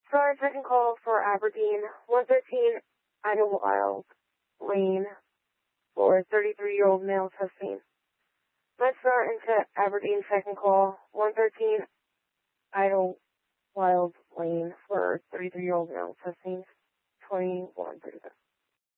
Sorry, second call for Aberdeen, 113 Idlewild Lane for 33-year-old male testing. Let's start into Aberdeen, second call, 113 Idlewild Lane for 33-year-old male testing, 21:35.